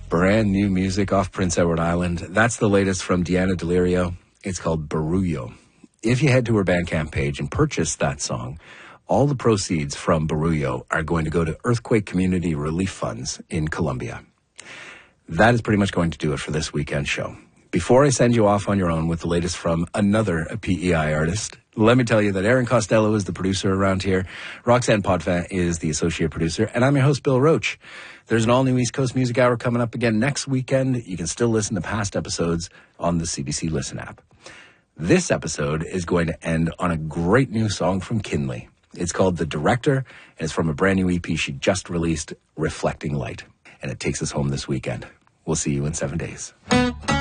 Brand new music off Prince Edward Island. That's the latest from Deanna Delirio. It's called Barullo. If you head to her Bandcamp page and purchase that song, all the proceeds from Barullo are going to go to earthquake community relief funds in Colombia. That is pretty much going to do it for this weekend show. Before I send you off on your own with the latest from another PEI artist, let me tell you that Aaron Costello is the producer around here. Roxanne Potvin is the associate producer, and I'm your host, Bill Roach. There's an all-new East Coast Music Hour coming up again next weekend. You can still listen to past episodes on the CBC Listen app. This episode is going to end on a great new song from Kinley. It's called The Director, and it's from a brand new EP she just released, Reflecting Light. And it takes us home this weekend. We'll see you in 7 days.